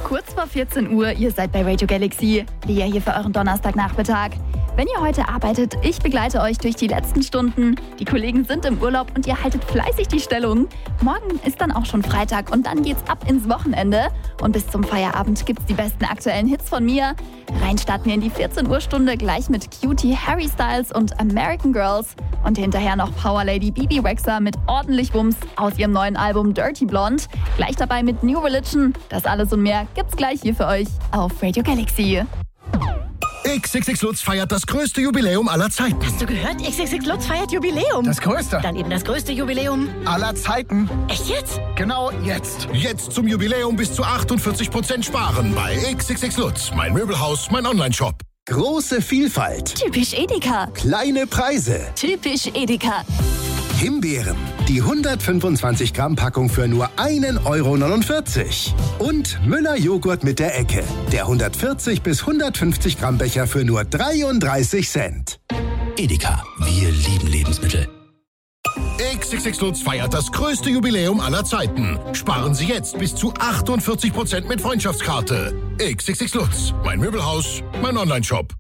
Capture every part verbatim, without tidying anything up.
Kurz vor vierzehn Uhr, ihr seid bei Radio Galaxy. Lea hier für euren Donnerstagnachmittag. Wenn ihr heute arbeitet, ich begleite euch durch die letzten Stunden. Die Kollegen sind im Urlaub und ihr haltet fleißig die Stellung. Morgen ist dann auch schon Freitag und dann geht's ab ins Wochenende. Und bis zum Feierabend gibt's die besten aktuellen Hits von mir. Rein starten wir in die vierzehn Uhr Stunde gleich mit Cutie Harry Styles und American Girls. Und hinterher noch Power Lady Bibi Rexha mit ordentlich Wumms aus ihrem neuen Album Dirty Blonde. Gleich dabei mit New Religion. Das alles und mehr gibt's gleich hier für euch auf Radio Galaxy. X X X Lutz feiert das größte Jubiläum aller Zeiten. Hast du gehört? X X X Lutz feiert Jubiläum. Das größte? Dann eben das größte Jubiläum aller Zeiten. Echt jetzt? Genau jetzt. Jetzt zum Jubiläum bis zu achtundvierzig Prozent sparen bei X X X Lutz. Mein Möbelhaus, mein Onlineshop. Große Vielfalt. Typisch Edeka. Kleine Preise. Typisch Edeka. Himbeeren. Die hundertfünfundzwanzig Gramm Packung für nur ein Euro neunundvierzig. Und Müller Joghurt mit der Ecke. Der hundertvierzig bis hundertfünfzig Gramm Becher für nur dreiunddreißig Cent. Edeka. Wir lieben Lebensmittel. X X X Lutz feiert das größte Jubiläum aller Zeiten. Sparen Sie jetzt bis zu achtundvierzig Prozent mit Freundschaftskarte. X X X Lutz. Mein Möbelhaus, mein Onlineshop.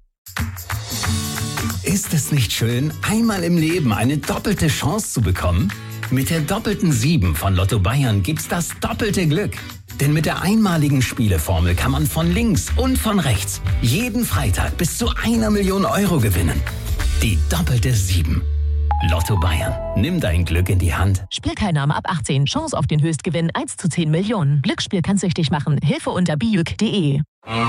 Ist es nicht schön, einmal im Leben eine doppelte Chance zu bekommen? Mit der doppelten sieben von Lotto Bayern gibt's das doppelte Glück. Denn mit der einmaligen Spieleformel kann man von links und von rechts jeden Freitag bis zu einer Million Euro gewinnen. Die doppelte sieben. Lotto Bayern. Nimm dein Glück in die Hand. Spielteilnahme ab achtzehn. Chance auf den Höchstgewinn eins zu zehn Millionen. Glücksspiel kann süchtig machen. Hilfe unter bijuk punkt de.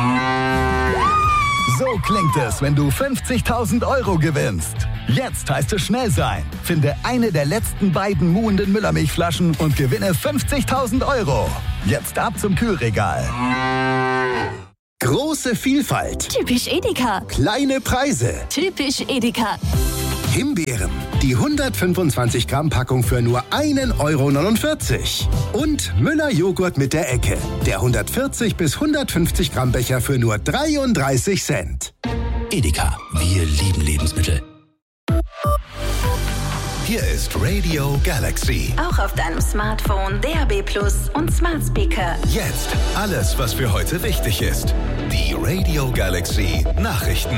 So klingt es, wenn du fünfzigtausend Euro gewinnst. Jetzt heißt es schnell sein. Finde eine der letzten beiden muhenden Müllermilchflaschen und gewinne fünfzigtausend Euro. Jetzt ab zum Kühlregal. Große Vielfalt. Typisch Edeka. Kleine Preise. Typisch Edeka. Himbeeren. Die hundertfünfundzwanzig Gramm Packung für nur ein Euro neunundvierzig. Und Müller Joghurt mit der Ecke. Der hundertvierzig bis hundertfünfzig Gramm Becher für nur dreiunddreißig Cent. Edeka. Wir lieben Lebensmittel. Hier ist Radio Galaxy. Auch auf deinem Smartphone, D A B Plus und Smart Speaker. Jetzt alles, was für heute wichtig ist. Die Radio Galaxy Nachrichten.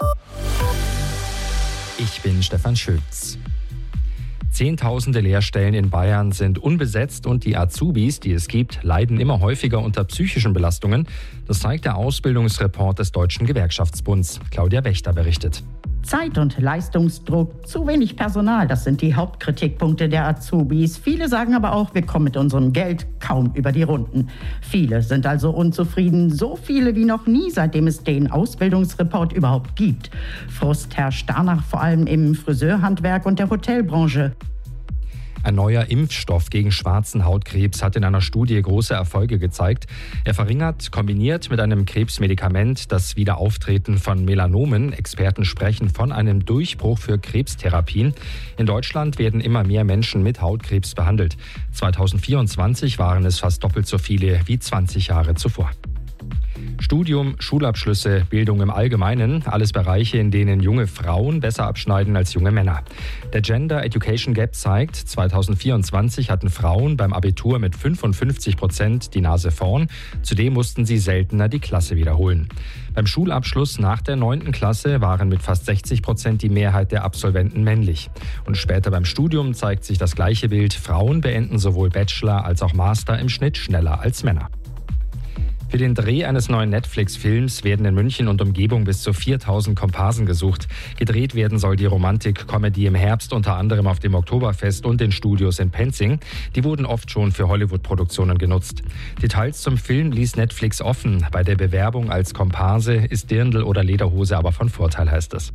Ich bin Stefan Schütz. Zehntausende Lehrstellen in Bayern sind unbesetzt und die Azubis, die es gibt, leiden immer häufiger unter psychischen Belastungen. Das zeigt der Ausbildungsreport des Deutschen Gewerkschaftsbunds. Claudia Wächter berichtet. Zeit- und Leistungsdruck, zu wenig Personal, das sind die Hauptkritikpunkte der Azubis. Viele sagen aber auch, wir kommen mit unserem Geld kaum über die Runden. Viele sind also unzufrieden, so viele wie noch nie, seitdem es den Ausbildungsreport überhaupt gibt. Frust herrscht danach vor allem im Friseurhandwerk und der Hotelbranche. Ein neuer Impfstoff gegen schwarzen Hautkrebs hat in einer Studie große Erfolge gezeigt. Er verringert, kombiniert mit einem Krebsmedikament, das Wiederauftreten von Melanomen. Experten sprechen von einem Durchbruch für Krebstherapien. In Deutschland werden immer mehr Menschen mit Hautkrebs behandelt. zweitausendvierundzwanzig waren es fast doppelt so viele wie zwanzig Jahre zuvor. Studium, Schulabschlüsse, Bildung im Allgemeinen, alles Bereiche, in denen junge Frauen besser abschneiden als junge Männer. Der Gender Education Gap zeigt, zweitausendvierundzwanzig hatten Frauen beim Abitur mit fünfundfünfzig Prozent die Nase vorn. Zudem mussten sie seltener die Klasse wiederholen. Beim Schulabschluss nach der neunten Klasse waren mit fast sechzig Prozent die Mehrheit der Absolventen männlich. Und später beim Studium zeigt sich das gleiche Bild. Frauen beenden sowohl Bachelor als auch Master im Schnitt schneller als Männer. Für den Dreh eines neuen Netflix-Films werden in München und Umgebung bis zu viertausend Komparsen gesucht. Gedreht werden soll die Romantik-Comedy im Herbst, unter anderem auf dem Oktoberfest und den Studios in Penzing. Die wurden oft schon für Hollywood-Produktionen genutzt. Details zum Film ließ Netflix offen. Bei der Bewerbung als Komparse ist Dirndl oder Lederhose aber von Vorteil, heißt es.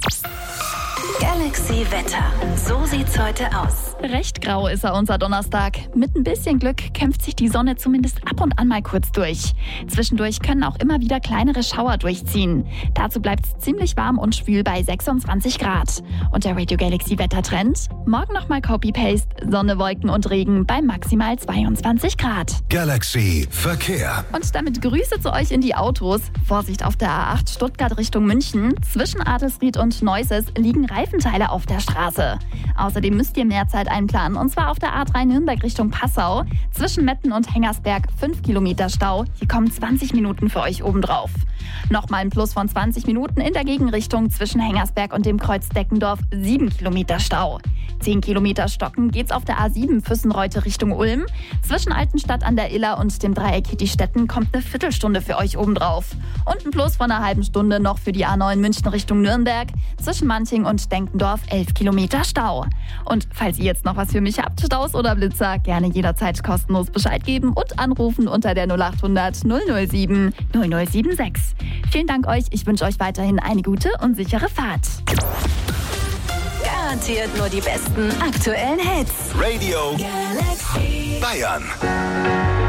Galaxy Wetter. So sieht's heute aus. Recht grau ist er unser Donnerstag. Mit ein bisschen Glück kämpft sich die Sonne zumindest ab und an mal kurz durch. Zwischendurch können auch immer wieder kleinere Schauer durchziehen. Dazu bleibt es ziemlich warm und schwül bei sechsundzwanzig Grad. Und der Radio Galaxy Wettertrend? Morgen nochmal Copy-Paste, Sonne, Wolken und Regen bei maximal zweiundzwanzig Grad. Galaxy Verkehr. Und damit Grüße zu euch in die Autos. Vorsicht auf der A acht Stuttgart Richtung München. Zwischen Adelsried und Neusses liegen Reifenteile auf der Straße. Außerdem müsst ihr mehr Zeit einplanen, und zwar auf der A drei Nürnberg Richtung Passau. Zwischen Metten und Hengersberg fünf Kilometer Stau. Hier kommen zwanzig Minuten für euch obendrauf. Nochmal ein Plus von zwanzig Minuten in der Gegenrichtung zwischen Hengersberg und dem Kreuz Deckendorf, sieben Kilometer Stau. zehn Kilometer stocken geht's auf der A sieben Füssenreute Richtung Ulm. Zwischen Altenstadt an der Iller und dem Dreieck Hittistetten kommt eine Viertelstunde für euch obendrauf. Und ein Plus von einer halben Stunde noch für die A neun München Richtung Nürnberg. Zwischen Manching und Denkendorf elf Kilometer Stau. Und falls ihr jetzt noch was für mich habt, Staus oder Blitzer, gerne jederzeit kostenlos Bescheid geben und anrufen unter der null achthundert null null sieben null null sieben sechs. Vielen Dank euch, ich wünsche euch weiterhin eine gute und sichere Fahrt. Garantiert nur die besten aktuellen Hits. Radio Galaxy Bayern.